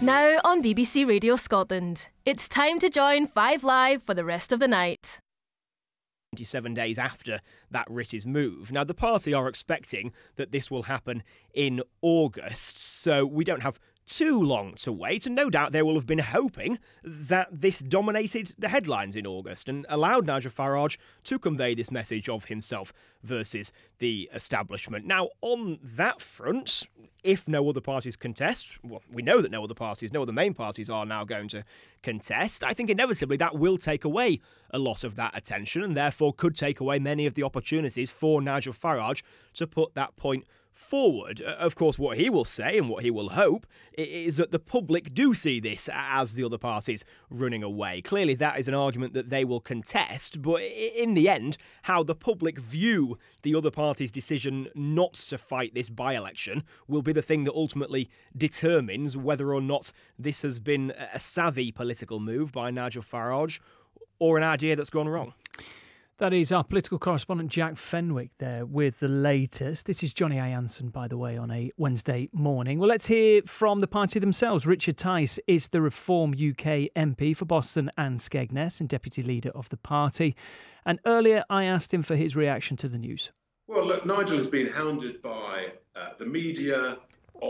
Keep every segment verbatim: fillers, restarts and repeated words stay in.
Now on B B C Radio Scotland, it's time to join Five Live for the rest of the night. twenty-seven days after that writ is moved. Now, the party are expecting that this will happen in August, so we don't have too long to wait, and no doubt they will have been hoping that this dominated the headlines in August and allowed Nigel Farage to convey this message of himself versus the establishment. Now, on that front, if no other parties contest, well, we know that no other parties, no other main parties are now going to contest, I think inevitably that will take away a lot of that attention and therefore could take away many of the opportunities for Nigel Farage to put that point forward. Of course, what he will say and what he will hope is that the public do see this as the other parties running away. Clearly, that is an argument that they will contest, but in the end, how the public view the other party's decision not to fight this by-election will be the thing that ultimately determines whether or not this has been a savvy political move by Nigel Farage or an idea that's gone wrong. That is our political correspondent Jack Fenwick there with the latest. This is Johnny A. Anson, by the way, on a Wednesday morning. Well, let's hear from the party themselves. Richard Tice is the Reform U K M P for Boston and Skegness and deputy leader of the party. And earlier I asked him for his reaction to the news. Well, look, Nigel has been hounded by uh, the media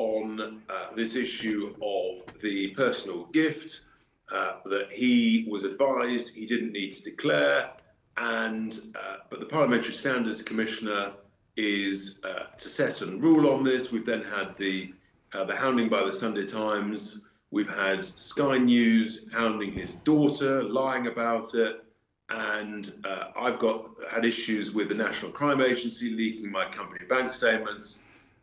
on uh, this issue of the personal gift uh, that he was advised he didn't need to declare. And uh, but the Parliamentary Standards Commissioner is uh, to set and rule on this. We've then had the uh, the hounding by the Sunday Times. We've had Sky News hounding his daughter, lying about it, and uh, I've got had issues with the National Crime Agency leaking my company bank statements.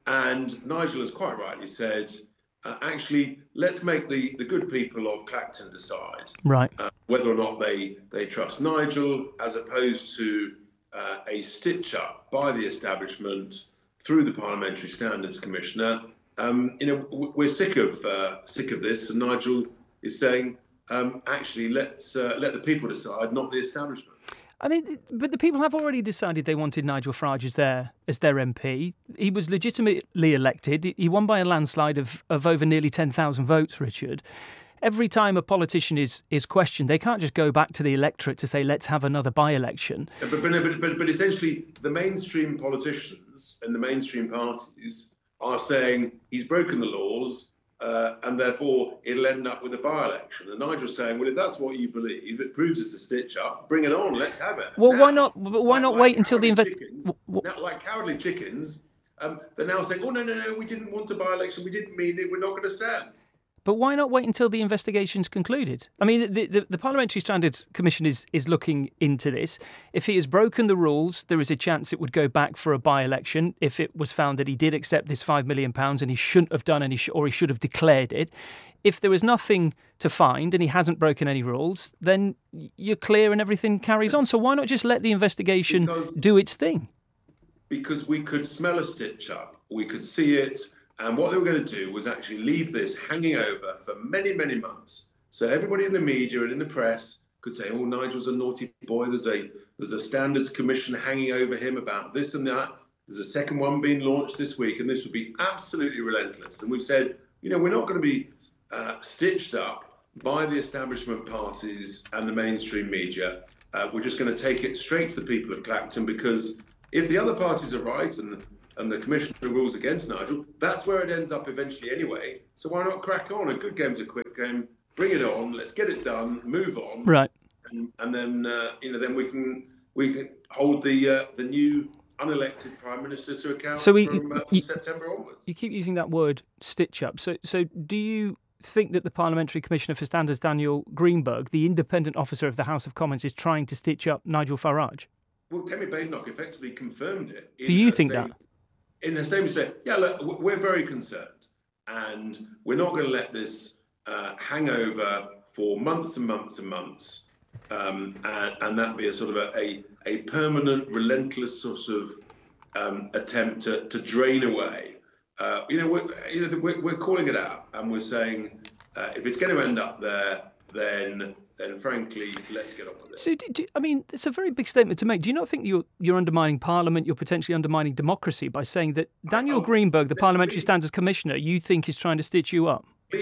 And Nigel has quite rightly said, uh, actually, let's make the, the good people of Clacton decide. Right. Uh, whether or not they, they trust Nigel, as opposed to uh, a stitch-up by the establishment through the Parliamentary Standards Commissioner. Um, you know, we're sick of uh, sick of this, and Nigel is saying, um, actually, let's uh, let the people decide, not the establishment. I mean, but the people have already decided they wanted Nigel Farage as their as their M P. He was legitimately elected. He won by a landslide of, of over nearly ten thousand votes, Richard. Every time a politician is is questioned, they can't just go back to the electorate to say, let's have another by-election. But, but, but, but, but essentially, the mainstream politicians and the mainstream parties are saying he's broken the laws, uh, and therefore it'll end up with a by-election. And Nigel's saying, well, if that's what you believe, it proves it's a stitch-up, bring it on, let's have it. Well, now, why not Why like, not like wait until the invest? Now, like cowardly chickens, um, they're now saying, oh, no, no, no, we didn't want a by-election, we didn't mean it, we're not going to stand. But why not wait until the investigation's concluded? I mean, the, the, the Parliamentary Standards Commission is, is looking into this. If he has broken the rules, there is a chance it would go back for a by-election if it was found that he did accept this five million pounds and he shouldn't have done any, or he should have declared it. If there was nothing to find and he hasn't broken any rules, then you're clear and everything carries on. So why not just let the investigation because, do its thing? Because we could smell a stitch-up, we could see it. And what they were going to do was actually leave this hanging over for many, many months. So everybody in the media and in the press could say, oh, Nigel's a naughty boy. There's a there's a standards commission hanging over him about this and that. There's a second one being launched this week, and this will be absolutely relentless. And we've said, you know, we're not going to be uh, stitched up by the establishment parties and the mainstream media. Uh, we're just going to take it straight to the people of Clacton, because if the other parties are right and and the commissioner rules against Nigel, that's where it ends up eventually anyway. So why not crack on? A good game's a quick game. Bring it on. Let's get it done. Move on. Right. And, and then uh, you know, then we can we can hold the uh, the new unelected prime minister to account so we, from, uh, from you, September onwards. You keep using that word stitch up. So so do you think that the Parliamentary Commissioner for Standards, Daniel Greenberg, the independent officer of the House of Commons, is trying to stitch up Nigel Farage? Well, Kemi Badenoch effectively confirmed it. Do you think that? In the statement, say, yeah, look, we're very concerned, and we're not going to let this uh, hang over for months and months and months, um, and, and that be a sort of a, a, a permanent, relentless sort of um, attempt to, to drain away. Uh, you know, we're, you know, we're, we're calling it out, and we're saying uh, if it's going to end up there, then. then frankly, let's get on with it. So, do, do, I mean, it's a very big statement to make. Do you not think you're you're undermining Parliament, you're potentially undermining democracy by saying that Daniel oh, Greenberg, the Parliamentary please, Standards Commissioner, you think is trying to stitch you up? Please,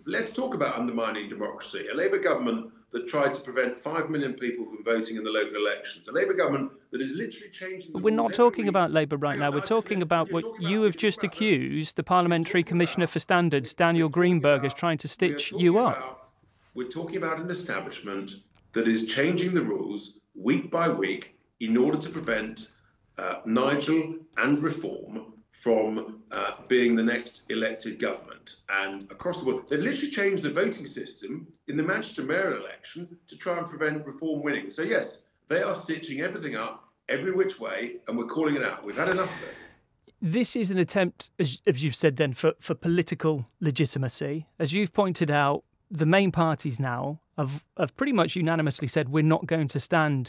let's talk about undermining democracy. A Labour government that tried to prevent five million people from voting in the local elections. A Labour government that is literally changing the We're not rules talking every about week. Labour right Hang now. on, We're I just- talking about you're what talking you about- have you're just talking about- accused the Parliamentary talking Commissioner about- for Standards, we're Daniel talking Greenberg, as about- trying to we're stitch talking you up. about- We're talking about an establishment that is changing the rules week by week in order to prevent uh, Nigel and Reform from uh, being the next elected government. And across the board, they've literally changed the voting system in the Manchester mayoral election to try and prevent Reform winning. So yes, they are stitching everything up every which way, and we're calling it out. We've had enough of it. This is an attempt, as, as you've said then, for, for political legitimacy. As you've pointed out, the main parties now have, have pretty much unanimously said we're not going to stand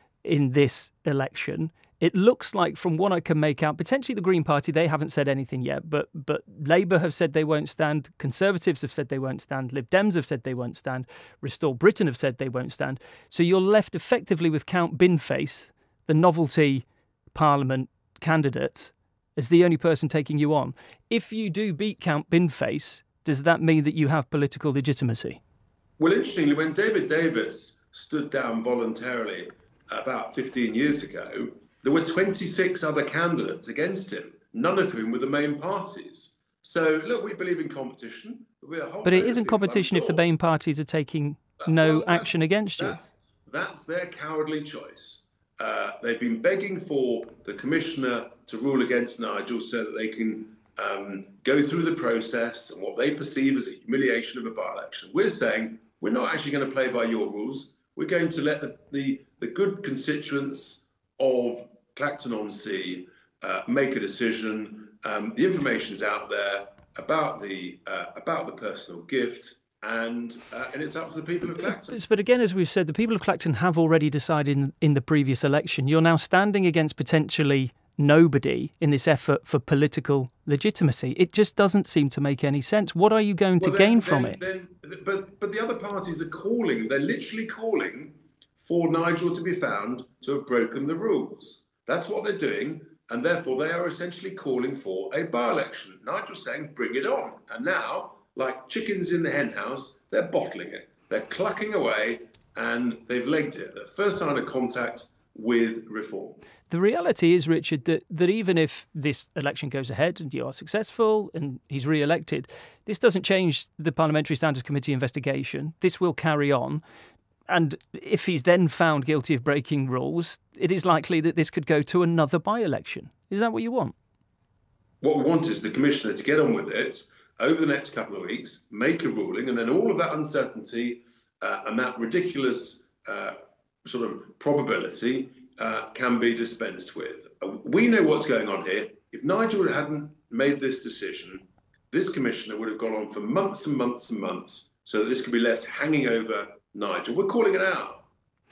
in this election. It looks like, from what I can make out, potentially the Green Party, they haven't said anything yet, but but Labour have said they won't stand, Conservatives have said they won't stand, Lib Dems have said they won't stand, Restore Britain have said they won't stand. So you're left effectively with Count Binface, the novelty Parliament candidate, as the only person taking you on. If you do beat Count Binface, does that mean that you have political legitimacy? Well, interestingly, when David Davis stood down voluntarily about fifteen years ago, there were twenty-six other candidates against him, none of whom were the main parties. So, look, we believe in competition. We're a whole But it load of isn't people, I'm competition if the sure. main parties are taking no Well, that's- action against you. That's, that's their cowardly choice. Uh, they've been begging for the commissioner to rule against Nigel so that they can um, go through the process and what they perceive as a humiliation of a by-election. We're saying we're not actually going to play by your rules. We're going to let the, the, the good constituents of Clacton-on-Sea uh, make a decision. Um, the information is out there about the uh, about the personal gift, and uh, and it's up to the people of Clacton. But again, as we've said, the people of Clacton have already decided in, in the previous election. You're now standing against potentially nobody in this effort for political legitimacy. It just doesn't seem to make any sense. What are you going to Well, then- gain from then- it? Then, but but the other parties are calling. They're literally calling for Nigel to be found to have broken the rules. That's what they're doing, and therefore they are essentially calling for a by-election. Nigel's saying, "Bring it on!" And now, like chickens in the henhouse, they're bottling it. They're clucking away, and they've legged it. The first sign of contact with Reform. The reality is, Richard, that, that even if this election goes ahead and you are successful and he's re-elected, this doesn't change the Parliamentary Standards Committee investigation. This will carry on. And if he's then found guilty of breaking rules, it is likely that this could go to another by-election. Is that what you want? What we want is the commissioner to get on with it over the next couple of weeks, make a ruling, and then all of that uncertainty uh, and that ridiculous uh, sort of probability uh, can be dispensed with. Uh, we know what's going on here. If Nigel hadn't made this decision, this commissioner would have gone on for months and months and months so that this could be left hanging over Nigel. We're calling it out.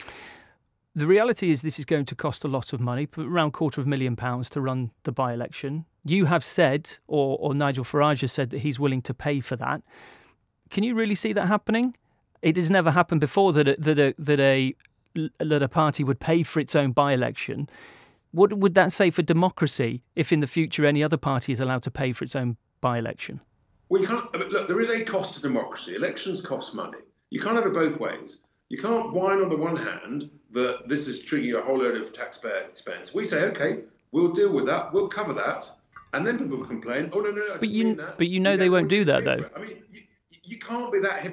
The reality is this is going to cost a lot of money, around a quarter of a million pounds to run the by-election. You have said, or, or Nigel Farage has said, that he's willing to pay for that. Can you really see that happening? It has never happened before that a, that a, that a, that a party would pay for its own by-election. What would that say for democracy if in the future any other party is allowed to pay for its own by-election? We can't, look, there is a cost to democracy. Elections cost money. You can't have it both ways. You can't whine on the one hand that this is triggering a whole load of taxpayer expense. We say, okay, we'll deal with that, we'll cover that, and then people complain, oh, no, no, no, I But didn't you- mean that. but you know We they don't won't want do you to that, pay for though. it. I mean, you, you can't be that